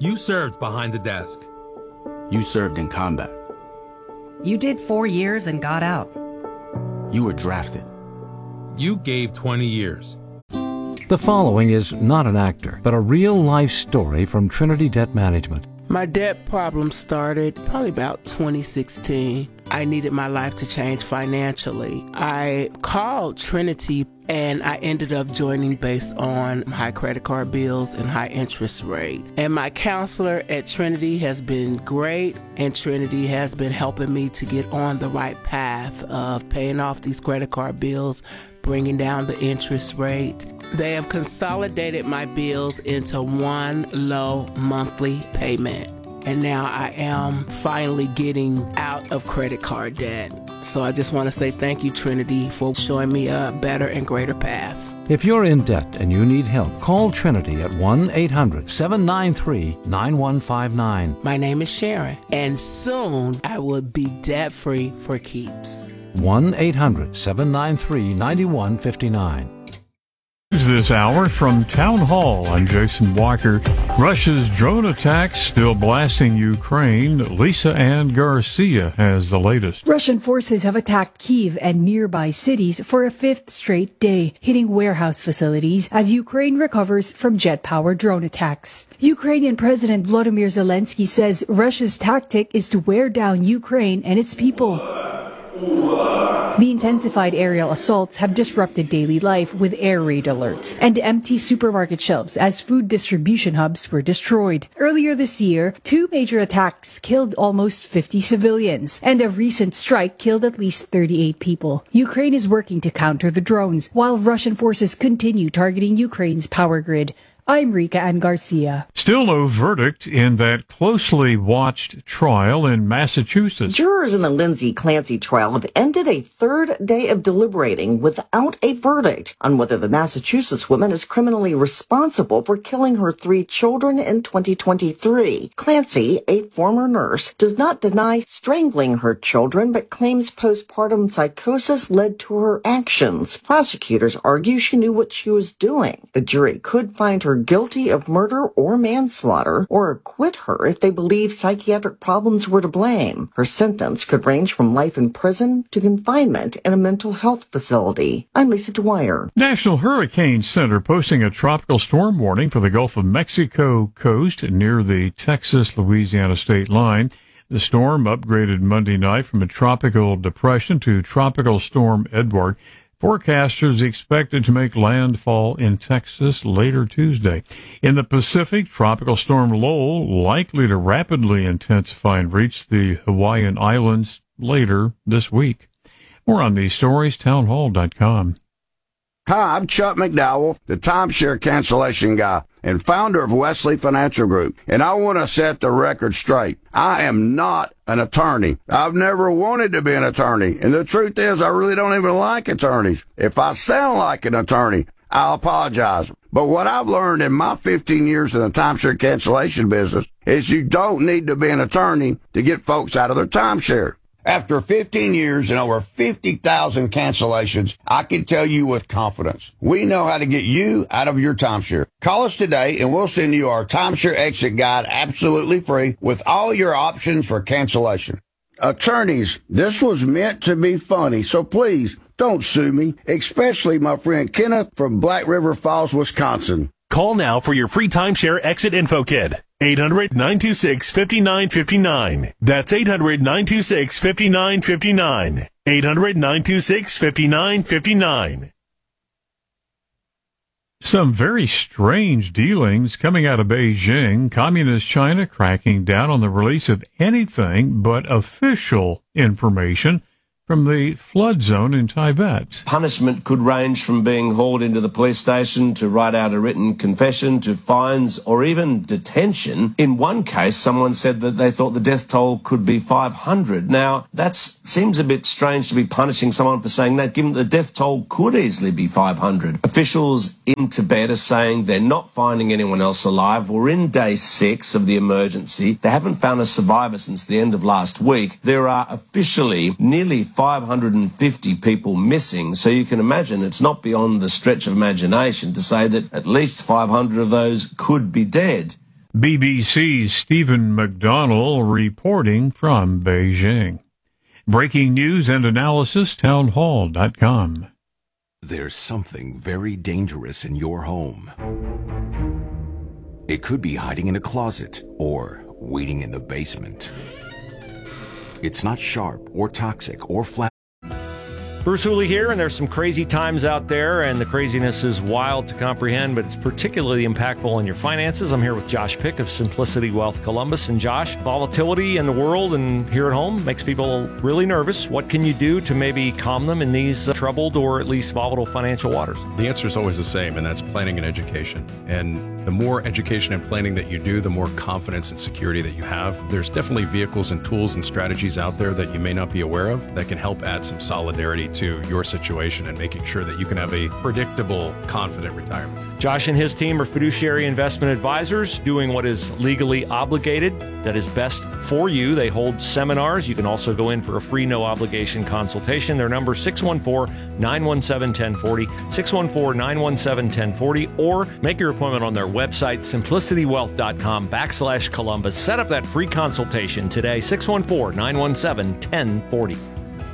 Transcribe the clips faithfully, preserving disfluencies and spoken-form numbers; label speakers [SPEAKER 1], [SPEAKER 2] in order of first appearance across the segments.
[SPEAKER 1] You served behind the desk.
[SPEAKER 2] You served in combat.
[SPEAKER 3] You did four years and got out.
[SPEAKER 2] You were drafted.
[SPEAKER 1] You gave twenty years.
[SPEAKER 4] The following is not an actor, but a real-life story from Trinity Debt Management.
[SPEAKER 5] My debt problem started probably about twenty sixteen. I needed my life to change financially. I called Trinity and I ended up joining based on high credit card bills and high interest rate. And my counselor at Trinity has been great, and Trinity has been helping me to get on the right path of paying off these credit card bills, bringing down the interest rate. They have consolidated my bills into one low monthly payment. And now I am finally getting out of credit card debt. So I just want to say thank you, Trinity, for showing me a better and greater path.
[SPEAKER 4] If you're in debt and you need help, call Trinity at one eight hundred seven nine three nine one five nine.
[SPEAKER 5] My name is Sharon, and soon I will be debt-free for keeps.
[SPEAKER 4] one eight hundred seven nine three nine one five nine.
[SPEAKER 6] This hour from Town Hall, I'm Jason Walker. Russia's drone attacks still blasting Ukraine. Lisa Ann Garcia has the latest.
[SPEAKER 7] Russian forces have attacked Kyiv and nearby cities for a fifth straight day, hitting warehouse facilities as Ukraine recovers from jet-powered drone attacks. Ukrainian President Volodymyr Zelensky says Russia's tactic is to wear down Ukraine and its people. The intensified aerial assaults have disrupted daily life with air raid alerts and empty supermarket shelves as food distribution hubs were destroyed. Earlier this year, two major attacks killed almost fifty civilians, and a recent strike killed at least thirty-eight people. Ukraine is working to counter the drones, while Russian forces continue targeting Ukraine's power grid. I'm Rika Ann Garcia.
[SPEAKER 6] Still no verdict in that closely watched trial in Massachusetts.
[SPEAKER 8] Jurors in the Lindsay Clancy trial have ended a third day of deliberating without a verdict on whether the Massachusetts woman is criminally responsible for killing her three children in twenty twenty-three. Clancy, a former nurse, does not deny strangling her children, but claims postpartum psychosis led to her actions. Prosecutors argue she knew what she was doing. The jury could find her guilty of murder or manslaughter, or acquit her if they believe psychiatric problems were to blame. Her sentence could range from life in prison to confinement in a mental health facility. I'm Lisa Dwyer.
[SPEAKER 6] National Hurricane Center posting a tropical storm warning for the Gulf of Mexico coast near the Texas-Louisiana state line. The storm upgraded Monday night from a tropical depression to Tropical Storm Edward. Forecasters expected to make landfall in Texas later Tuesday. In the Pacific, Tropical Storm Lowell likely to rapidly intensify and reach the Hawaiian Islands later this week. More on these stories, townhall dot com.
[SPEAKER 9] Hi, I'm Chuck McDowell, the timeshare cancellation guy and founder of Wesley Financial Group, and I want to set the record straight. I am not an attorney. I've never wanted to be an attorney, and the truth is I really don't even like attorneys. If I sound like an attorney, I'll apologize. But what I've learned in my fifteen years in the timeshare cancellation business is you don't need to be an attorney to get folks out of their timeshare. After fifteen years and over fifty thousand cancellations, I can tell you with confidence, we know how to get you out of your timeshare. Call us today and we'll send you our timeshare exit guide absolutely free with all your options for cancellation. Attorneys, this was meant to be funny, so please don't sue me, especially my friend Kenneth from Black River Falls, Wisconsin.
[SPEAKER 10] Call now for your free timeshare exit info kit. eight hundred nine two six five nine five nine. That's eight hundred nine two six five nine five nine. eight hundred nine two six five nine five nine.
[SPEAKER 6] Some very strange dealings coming out of Beijing. Communist China cracking down on the release of anything but official information from the flood zone in Tibet.
[SPEAKER 11] Punishment could range from being hauled into the police station to write out a written confession to fines or even detention. In one case, someone said that they thought the death toll could be five hundred. Now, that seems a bit strange to be punishing someone for saying that, given that the death toll could easily be five hundred. Officials in Tibet are saying they're not finding anyone else alive. We're in day six of the emergency. They haven't found a survivor since the end of last week. There are officially nearly five hundred fifty people missing, so you can imagine it's not beyond the stretch of imagination to say that at least five hundred of those could be dead.
[SPEAKER 6] B B C's Stephen McDonnell reporting from Beijing. Breaking news and analysis, townhall dot com.
[SPEAKER 12] There's something very dangerous in your home. It could be hiding in a closet or waiting in the basement. It's not sharp or toxic or flat.
[SPEAKER 13] Bruce Hooley here, and there's some crazy times out there, and the craziness is wild to comprehend, but it's particularly impactful on your finances. I'm here with Josh Pick of Simplicity Wealth Columbus. And Josh, volatility in the world and here at home makes people really nervous. What can you do to maybe calm them in these uh, troubled or at least volatile financial waters?
[SPEAKER 14] The answer is always the same, and that's planning and education. And the more education and planning that you do, the more confidence and security that you have. There's definitely vehicles and tools and strategies out there that you may not be aware of that can help add some solidarity to your situation and making sure that you can have a predictable, confident retirement.
[SPEAKER 13] Josh and his team are fiduciary investment advisors doing what is legally obligated, that is best for you. They hold seminars. You can also go in for a free, no-obligation consultation. Their number is six one four, nine one seven, one zero four zero, six one four, nine one seven, one zero four zero, or make your appointment on their website, simplicitywealth.com backslash Columbus. Set up that free consultation today, six one four, nine one seven, one zero four zero.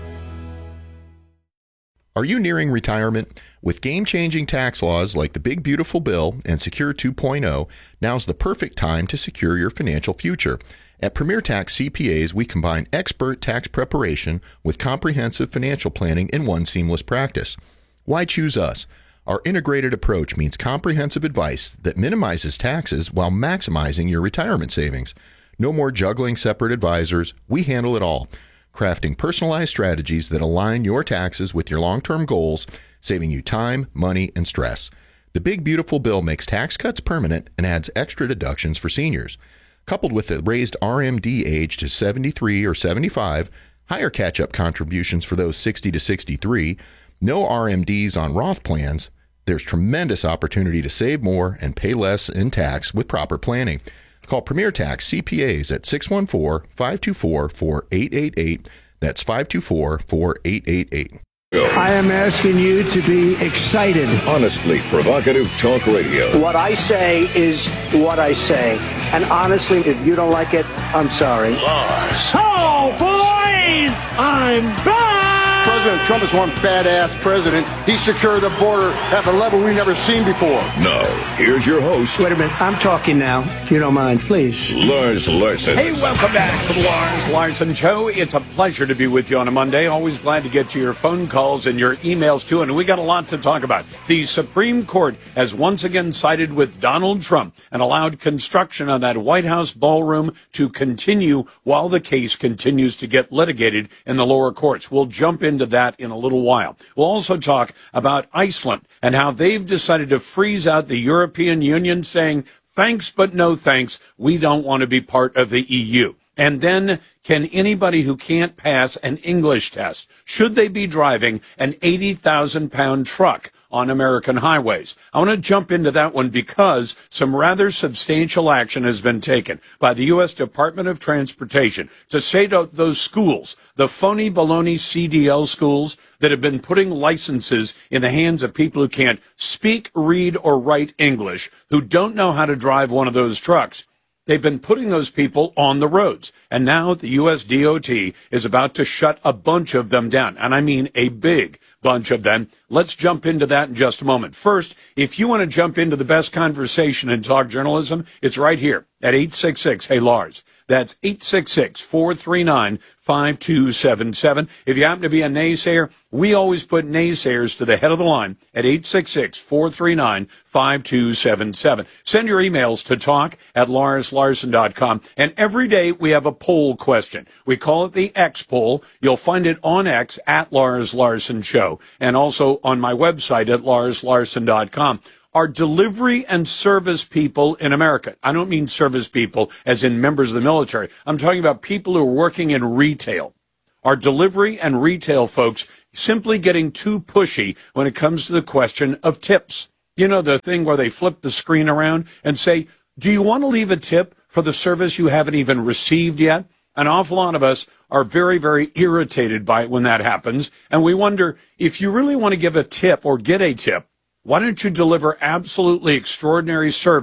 [SPEAKER 15] Are you nearing retirement? With game-changing tax laws like the Big Beautiful Bill and Secure two point oh, now's the perfect time to secure your financial future. At Premier Tax C P As, we combine expert tax preparation with comprehensive financial planning in one seamless practice. Why choose us? Our integrated approach means comprehensive advice that minimizes taxes while maximizing your retirement savings. No more juggling separate advisors. We handle it all, crafting personalized strategies that align your taxes with your long-term goals, saving you time, money, and stress. The Big Beautiful Bill makes tax cuts permanent and adds extra deductions for seniors. Coupled with the raised R M D age to seventy-three or seventy-five, higher catch-up contributions for those sixty to sixty-three, no R M Ds on Roth plans, there's tremendous opportunity to save more and pay less in tax with proper planning. Call Premier Tax C P As at six one four, five two four, four eight eight eight. That's five two four, four eight eight eight.
[SPEAKER 16] I am asking you to be excited.
[SPEAKER 17] Honestly provocative talk radio.
[SPEAKER 16] What I say is what I say. And honestly, if you don't like it, I'm sorry.
[SPEAKER 17] Lars.
[SPEAKER 16] Oh, boys! I'm back!
[SPEAKER 18] President Trump is one badass president. He secured the border at a level we've never seen before.
[SPEAKER 17] Now, here's your host.
[SPEAKER 16] Wait a minute. I'm talking now, if you don't mind, please.
[SPEAKER 17] Lars Larson.
[SPEAKER 19] Hey, welcome back to the Lars Larson Show. It's a pleasure to be with you on a Monday. Always glad to get to your phone calls and your emails, too. And we got a lot to talk about. The Supreme Court has once again sided with Donald Trump and allowed construction on that White House ballroom to continue while the case continues to get litigated in the lower courts. We'll jump into that in a little while. We'll also talk about Iceland and how they've decided to freeze out the European Union, saying, thanks but no thanks, we don't want to be part of the E U. And then, can anybody who can't pass an English test, should they be driving an eighty thousand pound truck on American highways? I want to jump into that one because some rather substantial action has been taken by the U S Department of Transportation to say to those schools, the phony baloney C D L schools that have been putting licenses in the hands of people who can't speak, read, or write English, who don't know how to drive one of those trucks. They've been putting those people on the roads. And now the U S D O T is about to shut a bunch of them down. And I mean a big bunch of them. Let's jump into that in just a moment. First, if you want to jump into the best conversation in talk journalism, it's right here at eight six six, hey Lars. That's eight six six, four three nine, five two seven seven. If you happen to be a naysayer, we always put naysayers to the head of the line at eight six six, four three nine, five two seven seven. Send your emails to talk at lars larson dot com. And every day we have a poll question. We call it the X poll. You'll find it on X at Lars Larson Show and also on my website at lars larson dot com. Are delivery and service people in America, I don't mean service people as in members of the military, I'm talking about people who are working in retail. Are delivery and retail folks simply getting too pushy when it comes to the question of tips? You know, the thing where they flip the screen around and say, do you want to leave a tip for the service you haven't even received yet? An awful lot of us are very, very irritated by it when that happens. And we wonder, if you really want to give a tip or get a tip, why don't you deliver absolutely extraordinary service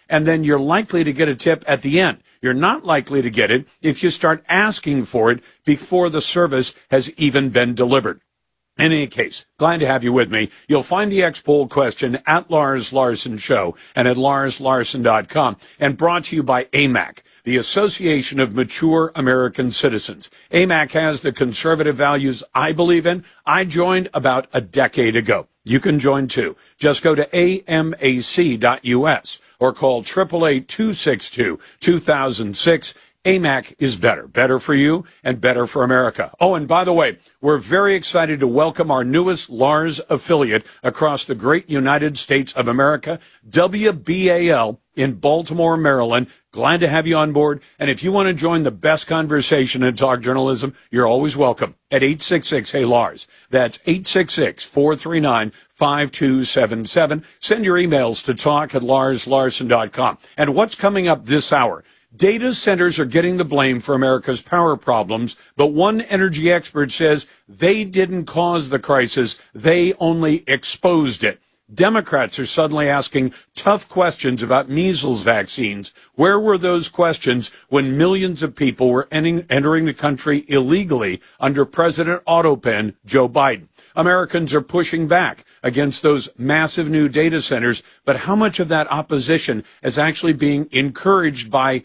[SPEAKER 19] and then you're likely to get a tip at the end. You're not likely to get it if you start asking for it before the service has even been delivered. In any case, glad to have you with me. You'll find the X-Poll question at Lars Larson Show and at lars larson dot com, and brought to you by A M A C, the Association of Mature American Citizens. A M A C has the conservative values I believe in. I joined about a decade ago. You can join too. Just go to A M A C dot U S or call eight eight eight, two six two, two thousand six. A M A C is better. Better for you and better for America. Oh, and by the way, we're very excited to welcome our newest Lars affiliate across the great United States of America, W B A L in Baltimore, Maryland. Glad to have you on board. And if you want to join the best conversation in talk journalism, you're always welcome at eight six six, hey Lars. That's eight six six, four three nine, five two seven seven. Send your emails to talk at lars larson dot com. And what's coming up this hour? Data centers are getting the blame for America's power problems, but one energy expert says they didn't cause the crisis, they only exposed it. Democrats are suddenly asking tough questions about measles vaccines. Where were those questions when millions of people were entering the country illegally under President Autopen Joe Biden? Americans are pushing back against those massive new data centers, but how much of that opposition is actually being encouraged by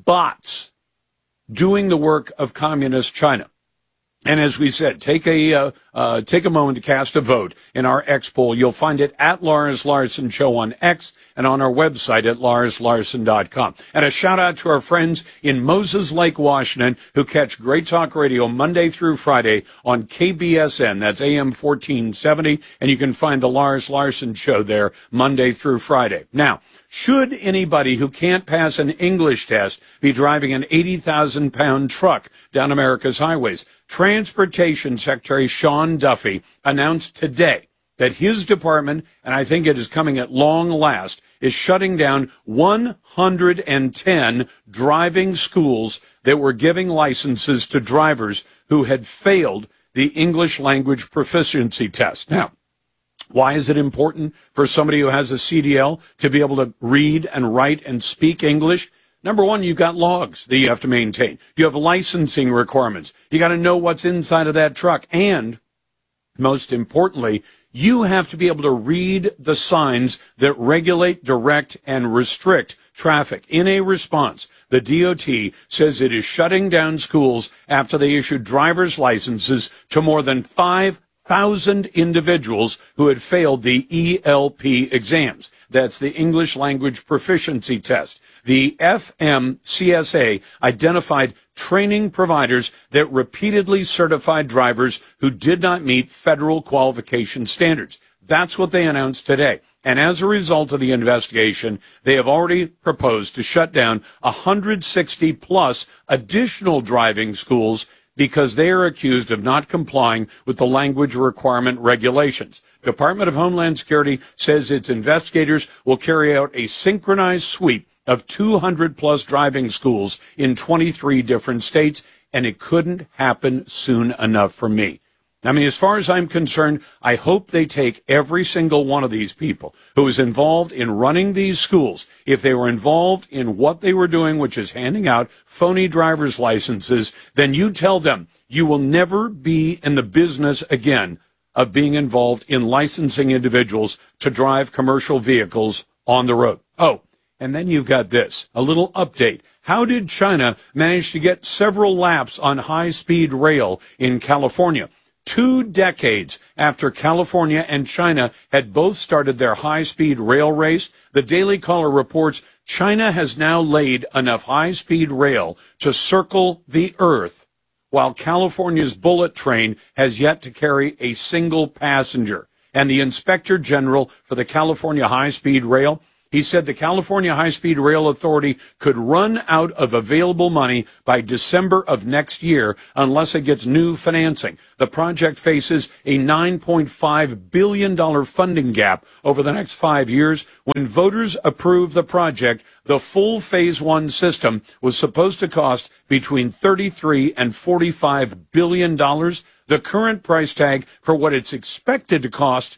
[SPEAKER 19] bots doing the work of communist China? And as we said, take a uh, uh, take a moment to cast a vote in our X poll. You'll find it at Lars Larson Show on X and on our website at lars larson dot com. And a shout out to our friends in Moses Lake, Washington, who catch Great Talk Radio Monday through Friday on K B S N. That's A M fourteen seventy. And you can find the Lars Larson Show there Monday through Friday. Now, should anybody who can't pass an English test be driving an eighty thousand pound truck down America's highways? Transportation Secretary Sean Duffy announced today that his department, and I think it is coming at long last, is shutting down one hundred ten driving schools that were giving licenses to drivers who had failed the English language proficiency test. Now, why is it important for somebody who has a C D L to be able to read and write and speak English? Number one, you've got logs that you have to maintain. You have licensing requirements. You got to know what's inside of that truck. And most importantly, you have to be able to read the signs that regulate, direct, and restrict traffic. In a response, the D O T says it is shutting down schools after they issued driver's licenses to more than five thousand individuals who had failed the E L P exams. That's the English Language Proficiency Test. The F M C S A identified training providers that repeatedly certified drivers who did not meet federal qualification standards. That's what they announced today. And as a result of the investigation, they have already proposed to shut down one hundred sixty plus additional driving schools because they are accused of not complying with the language requirement regulations. Department of Homeland Security says its investigators will carry out a synchronized sweep of two hundred plus driving schools in twenty-three different states, and it couldn't happen soon enough for me. I mean, as far as I'm concerned, I hope they take every single one of these people who was involved in running these schools. If they were involved in what they were doing, which is handing out phony driver's licenses, then you tell them you will never be in the business again of being involved in licensing individuals to drive commercial vehicles on the road. Oh, and then you've got this, a little update. How did China manage to get several laps on high-speed rail in California? Two decades after California and China had both started their high-speed rail race, the Daily Caller reports China has now laid enough high-speed rail to circle the Earth, while California's bullet train has yet to carry a single passenger. And the Inspector General for the California High-Speed Rail, he said the California High-Speed Rail Authority could run out of available money by December of next year unless it gets new financing. The project faces a nine point five billion dollars funding gap over the next five years. When voters approved the project, the full phase one system was supposed to cost between thirty-three and forty-five billion dollars. The current price tag for what it's expected to cost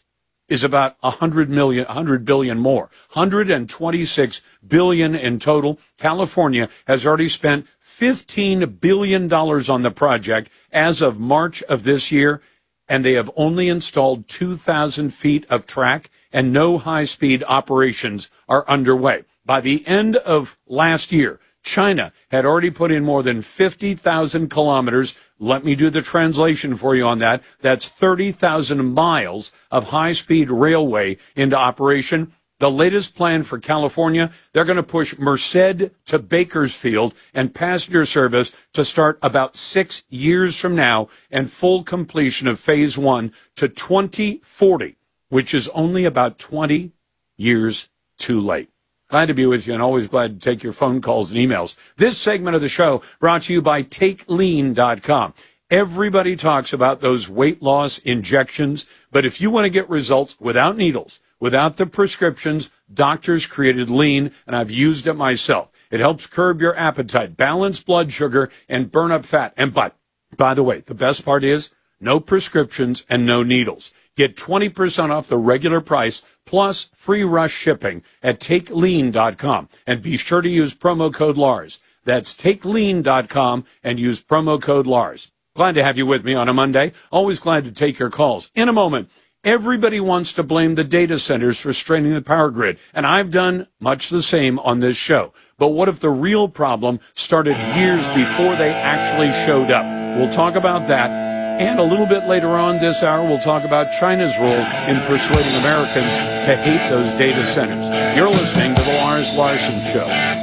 [SPEAKER 19] is about one hundred million, one hundred billion more. one hundred twenty-six billion in total. California has already spent fifteen billion dollars on the project as of March of this year, and they have only installed two thousand feet of track, and no high-speed operations are underway. By the end of last year, China had already put in more than fifty thousand kilometers. Let me do the translation for you on that. That's thirty thousand miles of high-speed railway into operation. The latest plan for California, they're going to push Merced to Bakersfield and passenger service to start about six years from now, and full completion of phase one to twenty forty, which is only about twenty years too late. Glad to be with you, and always glad to take your phone calls and emails. This segment of the show brought to you by take lean dot com. Everybody talks about those weight loss injections, but if you want to get results without needles, without the prescriptions, doctors created Lean, and I've used it myself. It helps curb your appetite, balance blood sugar, and burn up fat. And but, by the way, the best part is no prescriptions and no needles. Get twenty percent off the regular price plus free rush shipping at take lean dot com. And be sure to use promo code Lars. That's take lean dot com and use promo code Lars. Glad to have you with me on a Monday. Always glad to take your calls. In a moment, everybody wants to blame the data centers for straining the power grid, and I've done much the same on this show. But what if the real problem started years before they actually showed up? We'll talk about that. And a little bit later on this hour, we'll talk about China's role in persuading Americans to hate those data centers. You're listening to The Lars Larson Show.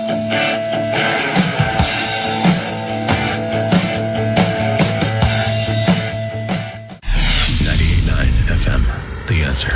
[SPEAKER 20] ninety-eight point nine F M, The Answer.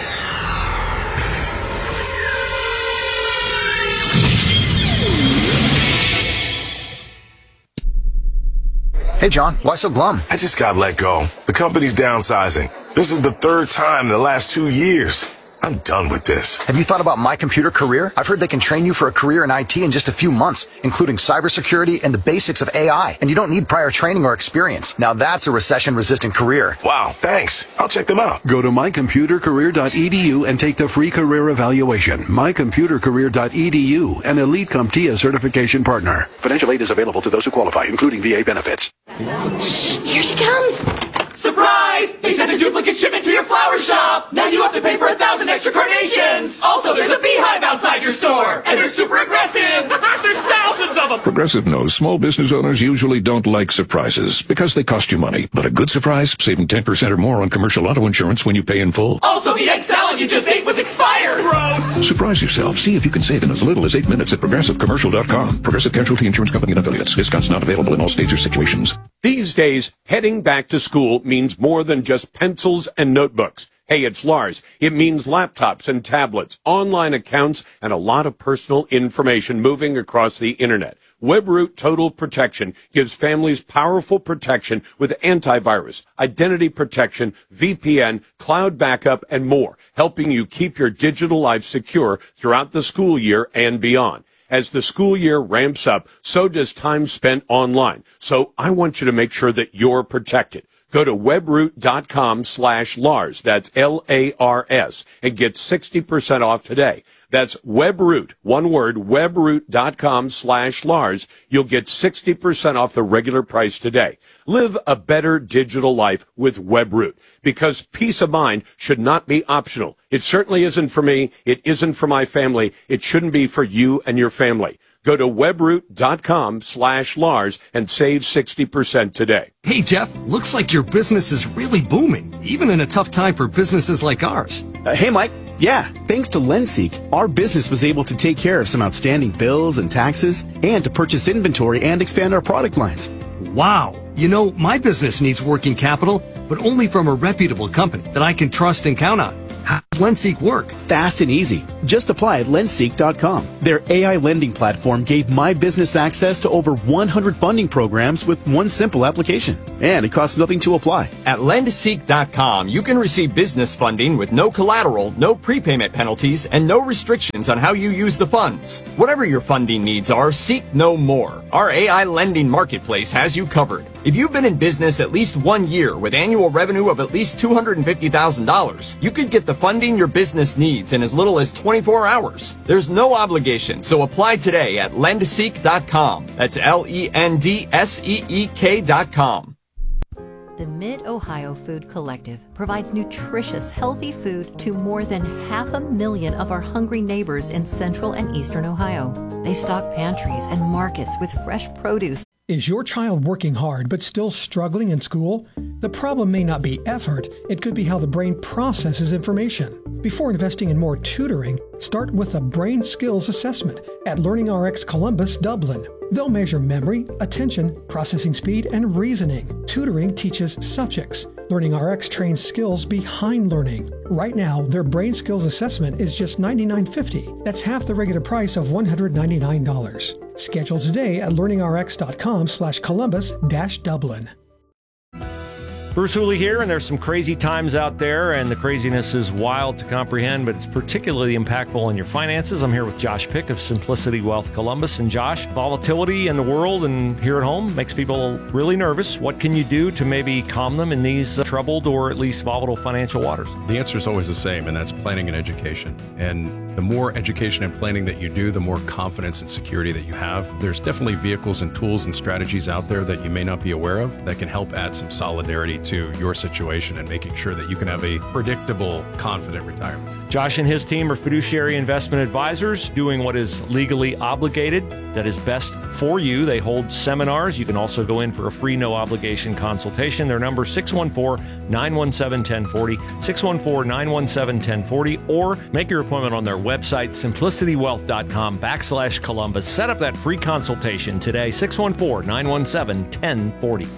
[SPEAKER 21] Hey, John, why so glum?
[SPEAKER 22] I just got let go. The company's downsizing. This is the third time in the last two years. I'm done with this.
[SPEAKER 21] Have you thought about My Computer Career? I've heard they can train you for a career in I T in just a few months, including cybersecurity and the basics of A I. And you don't need prior training or experience. Now that's a recession-resistant career.
[SPEAKER 22] Wow, thanks. I'll check them out.
[SPEAKER 23] Go to my computer career dot e d u and take the free career evaluation. my computer career dot e d u, an Elite CompTIA certification partner. Financial aid is available to those who qualify, including V A benefits.
[SPEAKER 24] Shh, here she comes. Surprise! They sent a duplicate shipment to your flower shop! Now you have to pay for a thousand extra carnations! Also, there's a beehive outside your store! And they're super aggressive! There's thousands of them!
[SPEAKER 17] Progressive knows small business owners usually don't like surprises because they cost you money. But a good surprise, saving ten percent or more on commercial auto insurance when you pay in full.
[SPEAKER 24] Also, the egg salad you just ate was expired! Gross!
[SPEAKER 17] Surprise yourself. See if you can save in as little as eight minutes at progressive commercial dot com. Progressive Casualty Insurance Company and affiliates. Discounts not available in all states or situations.
[SPEAKER 19] These days, heading back to school means more than just pencils and notebooks. Hey, it's Lars. It means laptops and tablets, online accounts, and a lot of personal information moving across the internet. WebRoot Total Protection gives families powerful protection with antivirus, identity protection, V P N, cloud backup, and more, helping you keep your digital life secure throughout the school year and beyond. As the school year ramps up, so does time spent online. So I want you to make sure that you're protected. Go to webroot dot com slash Lars. That's L A R S, and get sixty percent off today. That's Webroot, one word, webroot dot com slash Lars. You'll get sixty percent off the regular price today. Live a better digital life with Webroot, because peace of mind should not be optional. It certainly isn't for me. It isn't for my family. It shouldn't be for you and your family. Go to webroot dot com slash Lars and save sixty percent today.
[SPEAKER 25] Hey, Jeff, looks like your business is really booming, even in a tough time for businesses like ours.
[SPEAKER 26] Uh, hey, Mike. Yeah, thanks to LendSeek, our business was able to take care of some outstanding bills and taxes and to purchase inventory and expand our product lines.
[SPEAKER 25] Wow. You know, my business needs working capital, but only from a reputable company that I can trust and count on. How's Lenseek work?
[SPEAKER 26] Fast and easy. Just apply at lenseek dot com. Their A I lending platform gave my business access to over one hundred funding programs with one simple application. And it costs nothing to apply.
[SPEAKER 1] At lenseek dot com, you can receive business funding with no collateral, no prepayment penalties, and no restrictions on how you use the funds. Whatever your funding needs are, seek no more. Our A I lending marketplace has you covered. If you've been in business at least one year with annual revenue of at least two hundred fifty thousand dollars, you could get the funding your business needs in as little as twenty-four hours. There's no obligation, so apply today at lenseek dot com. That's L E N D S E E K dot com.
[SPEAKER 2] The Mid-Ohio Food Collective provides nutritious, healthy food to more than half a million of our hungry neighbors in central and eastern Ohio. They stock pantries and markets with fresh produce.
[SPEAKER 3] Is your child working hard but still struggling in school? The problem may not be effort, it could be how the brain processes information. Before investing in more tutoring, start with a brain skills assessment at LearningRx Columbus, Dublin. They'll measure memory, attention, processing speed, and reasoning. Tutoring teaches subjects. LearningRx trains skills behind learning. Right now, their brain skills assessment is just ninety-nine fifty. That's half the regular price of one hundred ninety-nine dollars. Schedule today at learningrx dot com slash Columbus dash Dublin.
[SPEAKER 13] Bruce Hooley here, and there's some crazy times out there, and the craziness is wild to comprehend, but it's particularly impactful in your finances. I'm here with Josh Pick of Simplicity Wealth Columbus. And Josh, volatility in the world and here at home makes people really nervous. What can you do to maybe calm them in these uh, troubled or at least volatile financial waters?
[SPEAKER 14] The answer is always the same, and that's planning and education. And the more education and planning that you do, the more confidence and security that you have. There's definitely vehicles and tools and strategies out there that you may not be aware of that can help add some solidarity to your situation and making sure that you can have a predictable, confident retirement.
[SPEAKER 13] Josh and his team are fiduciary investment advisors doing what is legally obligated, that is best for you. They hold seminars. You can also go in for a free, no obligation consultation. Their number six one four, nine one seven, one oh four oh, six one four, nine one seven, one oh four oh, or make your appointment on their website, simplicity wealth dot com backslash Columbus. Set up that free consultation today, six one four, nine one seven, one oh four oh.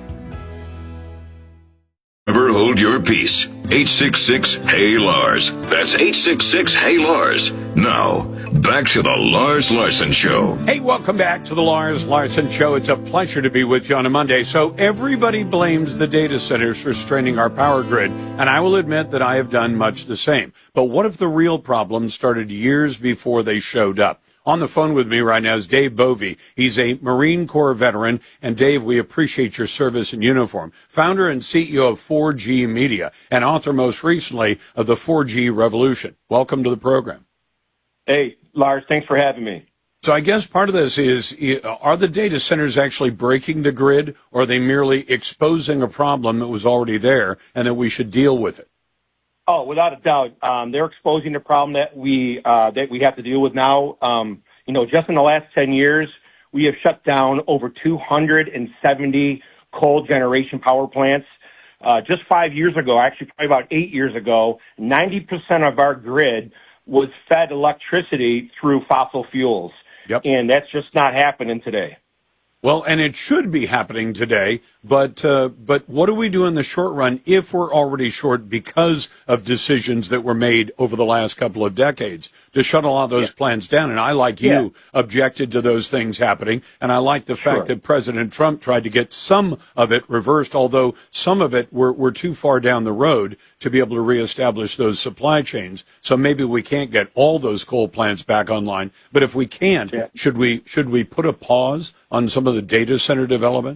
[SPEAKER 17] Never hold your peace. eight six six, Hey Lars. That's eight six six, Hey Lars. Now, back to the Lars Larson Show.
[SPEAKER 19] Hey, welcome back to the Lars Larson Show. It's a pleasure to be with you on a Monday. So everybody blames the data centers for straining our power grid, and I will admit that I have done much the same. But what if the real problem started years before they showed up? On the phone with me right now is Dave Bovee. He's a Marine Corps veteran. And Dave, we appreciate your service in uniform. Founder and C E O of four G Media and author most recently of the four G Revolution. Welcome to the program.
[SPEAKER 4] Hey, Lars, thanks for having me.
[SPEAKER 19] So I guess part of this is, are the data centers actually breaking the grid, or are they merely exposing a problem that was already there and that we should deal with it?
[SPEAKER 4] Oh, without a doubt, um, they're exposing the problem that we uh, that we have to deal with now. Um, you know, just in the last ten years, we have shut down over two hundred seventy coal generation power plants. Uh, just five years ago, actually probably about eight years ago, ninety percent of our grid was fed electricity through fossil fuels.
[SPEAKER 19] Yep.
[SPEAKER 4] And that's just not happening today.
[SPEAKER 19] Well, and it should be happening today, but uh, but what do we do in the short run if we're already short because of decisions that were made over the last couple of decades to shut a lot of those yeah. plants down? And I, like you, yeah. objected to those things happening, and I like the
[SPEAKER 4] sure.
[SPEAKER 19] fact that President Trump tried to get some of it reversed, although some of it were, were too far down the road to be able to reestablish those supply chains. So maybe we can't get all those coal plants back online, but if we can't, yeah. should we should we put a pause on some of the data center development?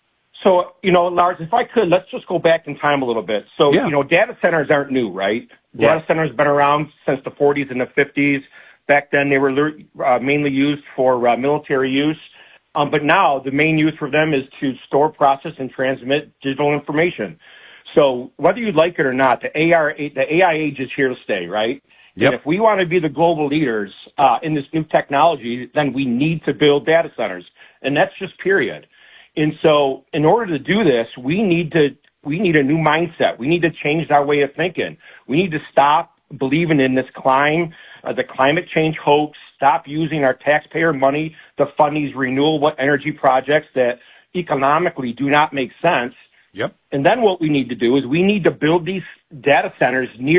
[SPEAKER 4] So, you know, Lars, if I could, let's just go back in time a little bit. So,
[SPEAKER 19] yeah.
[SPEAKER 4] you know, data centers aren't new, right? Data
[SPEAKER 19] right.
[SPEAKER 4] centers have been around since the forties and the fifties. Back then, they were uh, mainly used for uh, military use. Um, but now, the main use for them is to store, process, and transmit digital information. So, whether you like it or not, the A I, the A I age is here to stay, right?
[SPEAKER 19] Yep.
[SPEAKER 4] And if we want to be the global leaders uh, in this new technology, then we need to build data centers. And that's just period. And so in order to do this, we need to, we need a new mindset. We need to change our way of thinking. We need to stop believing in this climb, uh, the climate change hoax, stop using our taxpayer money to fund these renewable energy projects that economically do not make sense.
[SPEAKER 19] Yep.
[SPEAKER 4] And then what we need to do is we need to build these data centers near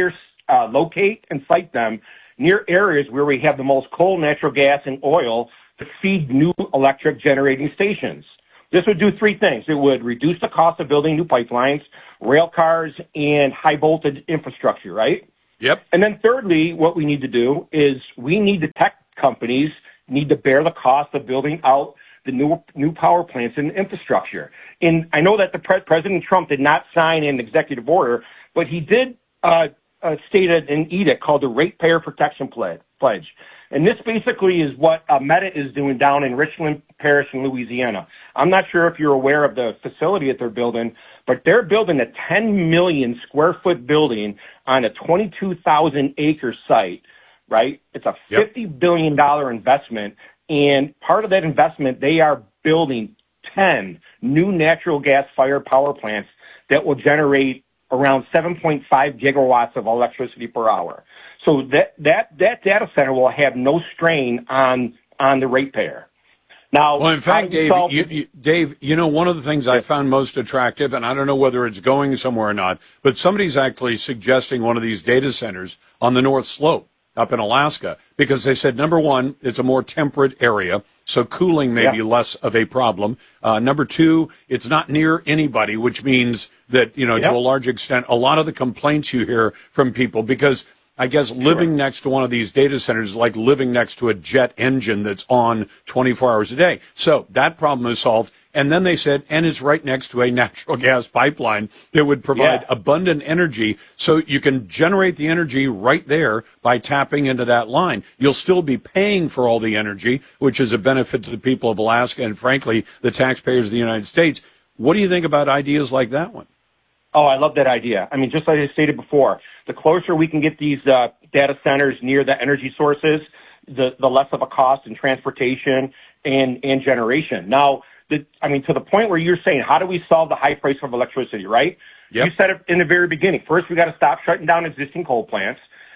[SPEAKER 4] uh, locate and site them near areas where we have the most coal, natural gas, and oil to feed new electric generating stations. This would do three things. It would reduce the cost of building new pipelines, rail cars, and high voltage infrastructure, right?
[SPEAKER 19] Yep.
[SPEAKER 4] And then thirdly, what we need to do is we need the tech companies need to bear the cost of building out the new new power plants and infrastructure. And I know that the pre- President Trump did not sign an executive order, but he did uh, uh, state an edict called the Ratepayer Protection Pledge. And this basically is what uh, Meta is doing down in Richland Parish in Louisiana. I'm not sure if you're aware of the facility that they're building, but they're building a ten million square foot building on a twenty-two thousand acre site, right? It's a fifty billion dollars investment. And part of that investment, they are building ten new natural gas fired power plants that will generate around seven point five gigawatts of electricity per hour. So that, that, that data center will have no strain on, on the ratepayer. Now,
[SPEAKER 19] well, in fact, Dave,
[SPEAKER 4] solve-
[SPEAKER 19] you, you, Dave, you know, one of the things I found most attractive, and I don't know whether it's going somewhere or not, but somebody's actually suggesting one of these data centers on the North Slope up in Alaska, because they said, number one, it's a more temperate area, so cooling may
[SPEAKER 4] Yeah.
[SPEAKER 19] be less of a problem. Uh, number two, it's not near anybody, which means that, you know,
[SPEAKER 4] Yeah.
[SPEAKER 19] to a large extent, a lot of the complaints you hear from people, because I guess living next to one of these data centers is like living next to a jet engine that's on twenty-four hours a day. So that problem is solved. And then they said, and it's right next to a natural gas pipeline that would provide
[SPEAKER 4] Yeah.
[SPEAKER 19] abundant energy, so you can generate the energy right there by tapping into that line. You'll still be paying for all the energy, which is a benefit to the people of Alaska and, frankly, the taxpayers of the United States. What do you think about ideas like that one?
[SPEAKER 4] Oh, I love that idea. I mean, just like I stated before, the closer we can get these uh, data centers near the energy sources, the, the less of a cost in transportation and, and generation. Now, the, I mean, to the point where you're saying, how do we solve the high price of electricity, right?
[SPEAKER 19] Yep.
[SPEAKER 4] You said it in the very beginning. First, we got to stop shutting down existing coal plants.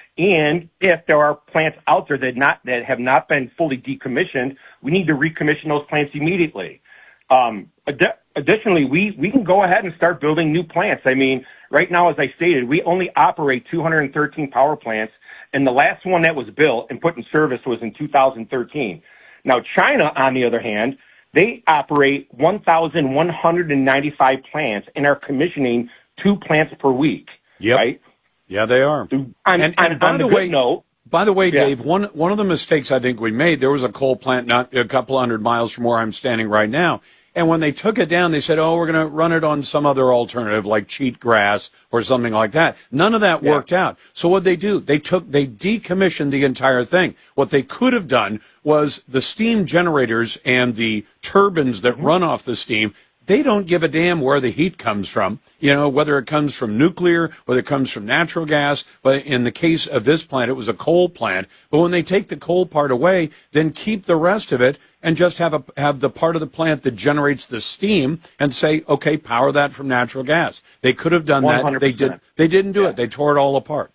[SPEAKER 4] And if there are plants out there that not that have not been fully decommissioned, we need to recommission those plants immediately. Um, ad- additionally, we, we can go ahead and start building new plants. I mean, right now, as I stated, we only operate two hundred thirteen power plants, and the last one that was built and put in service was in two thousand thirteen. Now, China, on the other hand, they operate one thousand one hundred ninety-five plants and are commissioning two plants per week.
[SPEAKER 19] Yep.
[SPEAKER 4] Right?
[SPEAKER 19] Yeah, they are.
[SPEAKER 4] On,
[SPEAKER 19] and,
[SPEAKER 4] on,
[SPEAKER 19] and by
[SPEAKER 4] on
[SPEAKER 19] the,
[SPEAKER 4] the
[SPEAKER 19] way,
[SPEAKER 4] good note,
[SPEAKER 19] by the way,
[SPEAKER 4] Yeah.
[SPEAKER 19] Dave, one one of the mistakes I think we made, there was a coal plant not a couple hundred miles from where I'm standing right now. And when they took it down, they said, oh, we're going to run it on some other alternative like cheat grass or something like that. None of that
[SPEAKER 4] Yeah.
[SPEAKER 19] worked out. So what they do, they took, they decommissioned the entire thing. What they could have done was the steam generators and the turbines that run off the steam, they don't give a damn where the heat comes from, you know, whether it comes from nuclear, whether it comes from natural gas. But in the case of this plant, it was a coal plant. But when they take the coal part away, then keep the rest of it and just have a, have the part of the plant that generates the steam and say, okay, power that from natural gas. They could have done
[SPEAKER 4] one
[SPEAKER 19] that.
[SPEAKER 4] hundred
[SPEAKER 19] They
[SPEAKER 4] percent.
[SPEAKER 19] did. They didn't do it. They tore it all apart.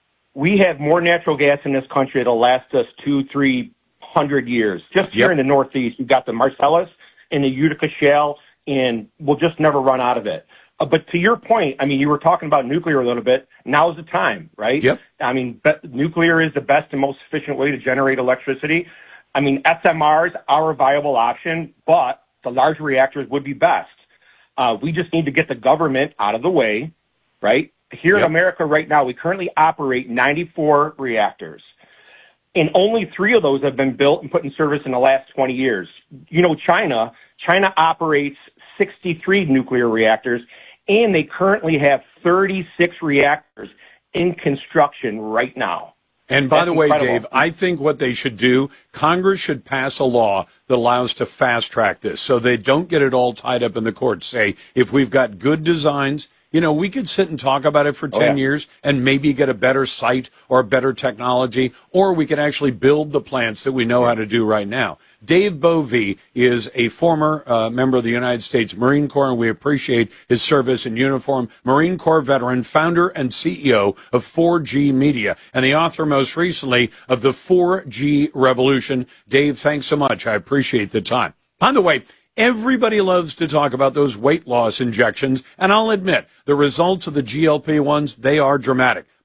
[SPEAKER 4] We have more natural gas in this country that'll last us two, three hundred years. Just here
[SPEAKER 19] Yep.
[SPEAKER 4] in the Northeast, you've got the Marcellus and the Utica Shale, and we'll just never run out of it. Uh, but to your point, I mean, you were talking about nuclear a little bit. Now's the time, right?
[SPEAKER 19] Yep.
[SPEAKER 4] I mean, be- nuclear is the best and most efficient way to generate electricity. I mean, S M Rs are a viable option, but the large reactors would be best. Uh, we just need to get the government out of the way, right? Here in
[SPEAKER 19] Yep.
[SPEAKER 4] America right now, we currently operate ninety-four reactors. And only three of those have been built and put in service in the last twenty years. You know, China, China operates sixty-three nuclear reactors, and they currently have thirty-six reactors in construction right now.
[SPEAKER 19] And by
[SPEAKER 4] That's
[SPEAKER 19] the way,
[SPEAKER 4] incredible.
[SPEAKER 19] Dave, I think what they should do, Congress should pass a law that allows to fast track this so they don't get it all tied up in the courts. Say, if we've got good designs, you know, we could sit and talk about it for
[SPEAKER 4] Oh,
[SPEAKER 19] ten
[SPEAKER 4] yeah.
[SPEAKER 19] years and maybe get a better site or a better technology, or we could actually build the plants that we know how to do right now. Dave Bovee is a former uh, member of the United States Marine Corps, and we appreciate his service in uniform. Marine Corps veteran, founder and C E O of four G Media, and the author most recently of The four G Revolution. Dave, thanks so much. I appreciate the time. By the way, everybody loves to talk about those weight loss injections, and I'll admit, the results of the G L P ones, they are dramatic.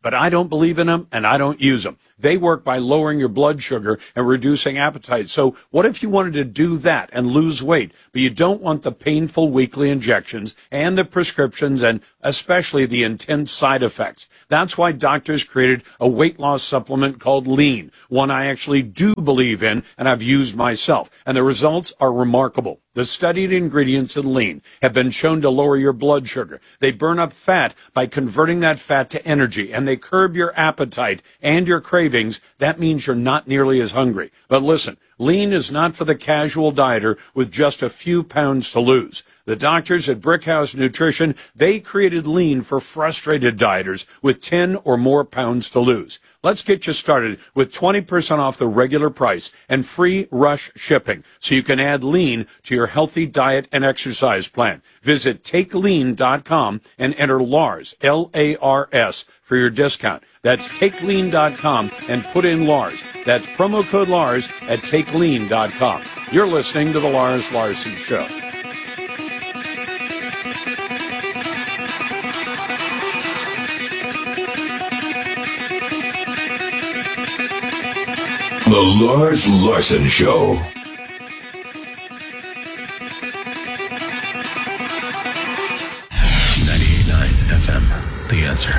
[SPEAKER 19] but I don't believe in them and I don't use them. They work by lowering your blood sugar and reducing appetite. So what if you wanted to do that and lose weight, but you don't want the painful weekly injections and the prescriptions and especially the intense side effects? That's why doctors created a weight loss supplement called Lean, one I actually do believe in and I've used myself. And the results are remarkable. The studied ingredients in Lean have been shown to lower your blood sugar. They burn up fat by converting that fat to energy, and they curb your appetite and your cravings. That means you're not nearly as hungry. But listen, Lean is not for the casual dieter with just a few pounds to lose. The doctors at Brickhouse Nutrition, they created Lean for frustrated dieters with ten or more pounds to lose. Let's get you started with twenty percent off the regular price and free rush shipping so you can add Lean to your healthy diet and exercise plan. Visit take lean dot com and enter Lars, L A R S, for your discount. That's take lean dot com and put in Lars. That's promo code Lars at take lean dot com. You're listening to The Lars Larson Show.
[SPEAKER 17] The Lars Larson Show.
[SPEAKER 20] ninety-eight point nine F M, The Answer.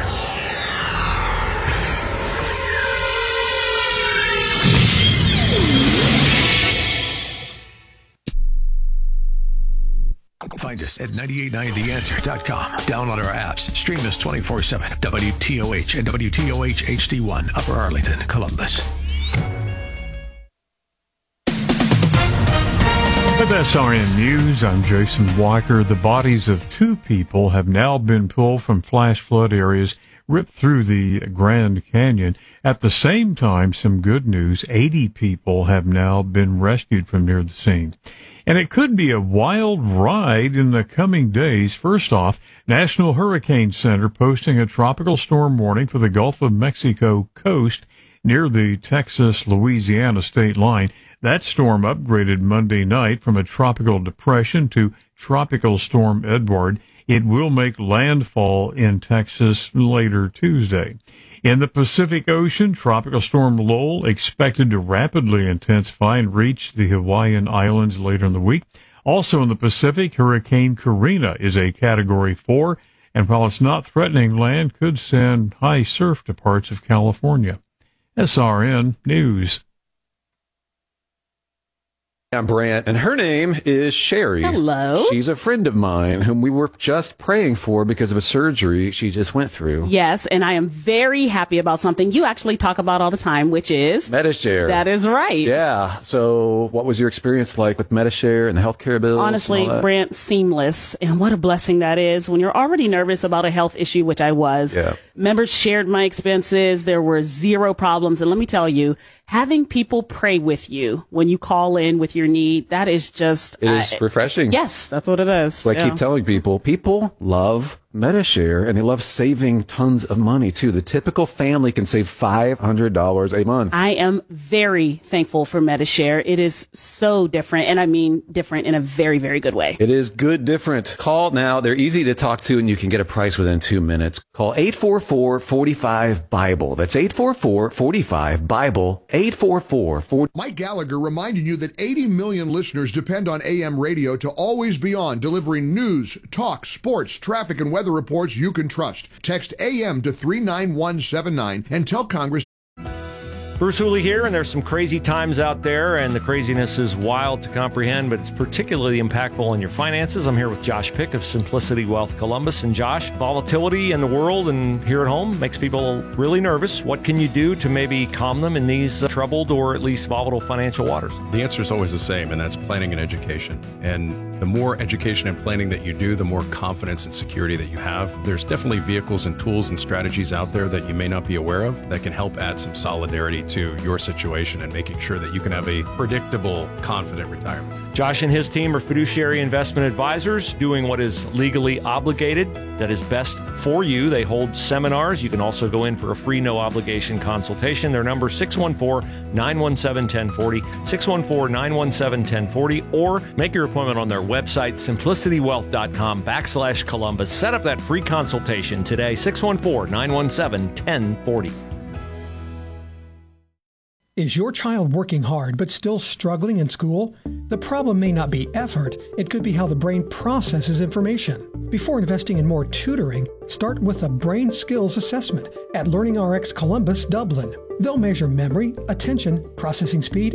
[SPEAKER 20] Find us at nine eight nine the answer dot com. Download our apps. Stream us twenty-four seven. W T O H and W T O H H D one, Upper Arlington, Columbus.
[SPEAKER 6] With S R N News, I'm Jason Walker. The bodies of two people have now been pulled from flash flood areas ripped through the Grand Canyon. At the same time, some good news, eighty people have now been rescued from near the scene. And it could be a wild ride in the coming days. First off, National Hurricane Center posting a tropical storm warning for the Gulf of Mexico coast near the Texas-Louisiana state line. That storm upgraded Monday night from a tropical depression to Tropical Storm Edward. It will make landfall in Texas later Tuesday. In the Pacific Ocean, Tropical Storm Lowell expected to rapidly intensify and reach the Hawaiian Islands later in the week. Also in the Pacific, Hurricane Karina is a Category four, and while it's not threatening land, could send high surf to parts of California. S R N News.
[SPEAKER 5] I'm Brant, and her name is Sherry.
[SPEAKER 7] Hello.
[SPEAKER 5] She's a friend of mine whom we were just praying for because of a surgery she just went through.
[SPEAKER 7] Yes, and I am very happy about something you actually talk about all the time, which is
[SPEAKER 5] Medi-Share.
[SPEAKER 7] That is right.
[SPEAKER 5] Yeah. So what was your experience like with Medi-Share and the healthcare bills?
[SPEAKER 7] Honestly, Brant, seamless. And what a blessing that is when you're already nervous about a health issue, which I was.
[SPEAKER 5] Yeah.
[SPEAKER 7] Members shared my expenses. There were zero problems. And let me tell you, having people pray with you when you call in with your need, that is just...
[SPEAKER 5] It is
[SPEAKER 7] uh,
[SPEAKER 5] refreshing.
[SPEAKER 7] Yes, that's what it is.
[SPEAKER 5] So I
[SPEAKER 7] yeah.
[SPEAKER 5] keep telling people, people love Medi-Share, and they love saving tons of money, too. The typical family can save five hundred dollars a month.
[SPEAKER 7] I am very thankful for Medi-Share. It is so different, and I mean different in a very, very good way.
[SPEAKER 5] It is good different. Call now. They're easy to talk to, and you can get a price within two minutes. Call eight four four, four five, BIBLE. That's eight four four, four five, BIBLE. eight four four, four...
[SPEAKER 8] Mike Gallagher reminding you that eighty million listeners depend on A M radio to always be on, delivering news, talk, sports, traffic, and weather reports you can trust. Text A M to three nine one seven nine and tell Congress.
[SPEAKER 13] Bruce Hooley here, and there's some crazy times out there, and the craziness is wild to comprehend, but it's particularly impactful in your finances. I'm here with Josh Pick of Simplicity Wealth Columbus. And Josh, volatility in the world and here at home makes people really nervous. What can you do to maybe calm them in these uh, troubled or at least volatile financial waters?
[SPEAKER 14] The answer is always the same, and that's planning and education. And the more education and planning that you do, the more confidence and security that you have. There's definitely vehicles and tools and strategies out there that you may not be aware of that can help add some solidarity to your situation and making sure that you can have a predictable, confident retirement.
[SPEAKER 13] Josh and his team are fiduciary investment advisors doing what is legally obligated, that is best for you. They hold seminars. You can also go in for a free no obligation consultation. Their number six one four, nine one seven, one zero four zero, six one four, nine one seven, one zero four zero, or make your appointment on their website, simplicitywealth.com backslash Columbus. Set up that free consultation today, six one four, nine one seven, one zero four zero.
[SPEAKER 3] Is your child working hard but still struggling in school? The problem may not be effort, it could be how the brain processes information. Before investing in more tutoring, start with a brain skills assessment at LearningRx Columbus, Dublin. They'll measure memory, attention, processing speed,